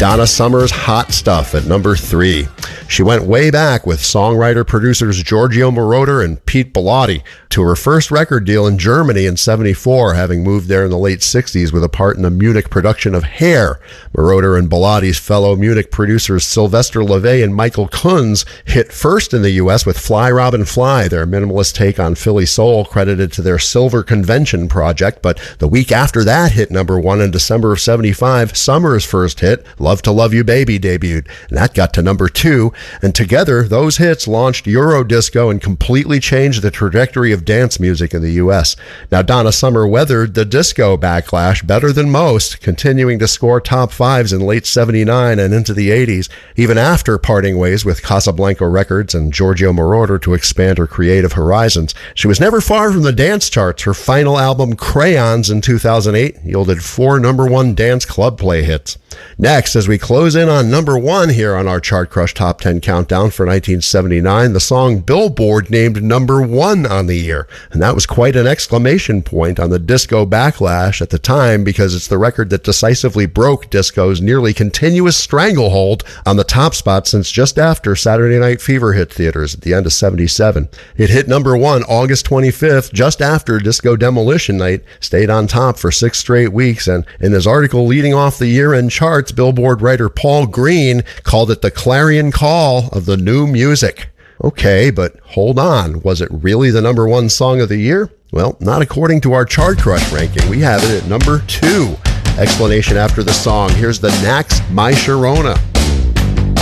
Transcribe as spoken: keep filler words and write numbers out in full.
Donna Summer's Hot Stuff at number three. She went way back with songwriter-producers Giorgio Moroder and Pete Bellotti to her first record deal in Germany in seventy-four, having moved there in the late sixties with a part in the Munich production of Hair. Moroder and Bellotti's fellow Munich producers Sylvester LeVay and Michael Kunz hit first in the U S with Fly Robin Fly, their minimalist take on Philly soul credited to their Silver Convention project. But the week after that hit number one in December of seventy-five, Summer's first hit, Love to Love You Baby, debuted, and that got to number two. And together, those hits launched Eurodisco and completely changed the trajectory of dance music in the U S. Now, Donna Summer weathered the disco backlash better than most, continuing to score top fives in late seventy-nine and into the eighties, even after parting ways with Casablanca Records and Giorgio Moroder to expand her creative horizons. She was never far from the dance charts. Her final album, Crayons, in two thousand eight, yielded four number one dance club play hits. Next, as we close in on number one here on our Chart Crush Top ten Countdown for nineteen seventy-nine, the song Billboard named number one on the year. And that was quite an exclamation point on the disco backlash at the time, because it's the record that decisively broke disco's nearly continuous stranglehold on the top spot since just after Saturday Night Fever hit theaters at the end of seventy-seven. It hit number one August twenty-fifth, just after Disco Demolition Night, stayed on top for six straight weeks, and in his article leading off the year-end charts, Billboard writer Paul Green called it the clarion call of the new music. Okay, but hold on. Was it really the number one song of the year? Well, not according to our Chart Crush ranking. We have it at number two. Explanation after the song. Here's the Knacks' My Sharona.